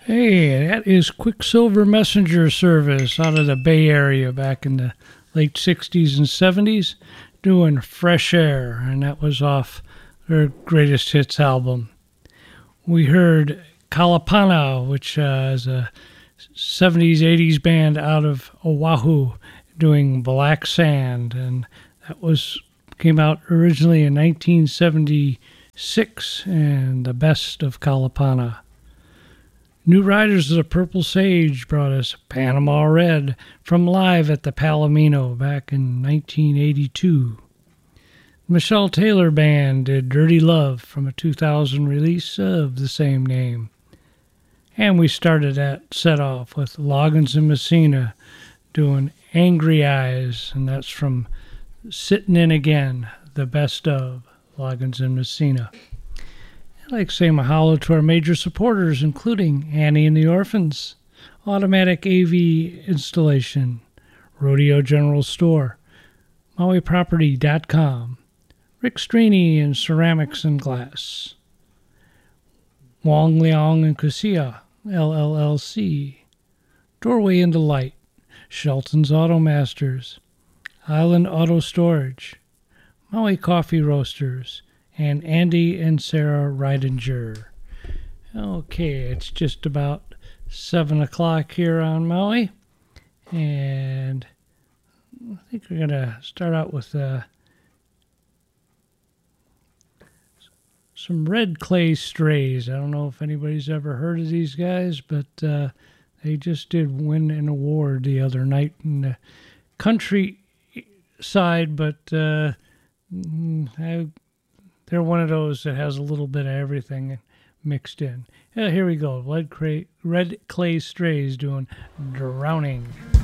Hey, that is Quicksilver Messenger Service out of the Bay Area back in the late 60s and 70s doing Fresh Air, and that was off their Greatest Hits album. We heard Kalapana, which is a 70s, 80s band out of Oahu doing Black Sand, and that came out originally in 1976, and the best of Kalapana. New Riders of the Purple Sage brought us Panama Red from live at the Palomino back in 1982. Michelle Taylor Band did Dirty Love from a 2000 release of the same name. And we started that set off with Loggins and Messina doing Angry Eyes, and that's from Sittin' In Again, the best of Loggins and Messina. I'd like to say mahalo to our major supporters, including Annie and the Orphans, Automatic AV Installation, Rodeo General Store, MauiProperty.com, Rick Straney and Ceramics and Glass, Wong Liang and Kusia, LLC, Doorway into Light, Shelton's Auto Masters, Island Auto Storage, Maui Coffee Roasters, and Andy and Sarah Reidinger. Okay, it's just about 7 o'clock here on Maui, and I think we're going to start out with some Red Clay Strays. I don't know if anybody's ever heard of these guys, but they just did win an award the other night in the country side, but they're one of those that has a little bit of everything mixed in. Yeah, here we go. Red Clay Strays doing Drowning.